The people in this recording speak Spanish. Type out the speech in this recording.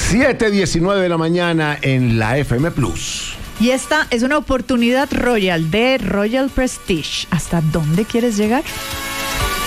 7:19 de la mañana en la FM Plus. Y esta es una oportunidad Royal de Royal Prestige. ¿Hasta dónde quieres llegar?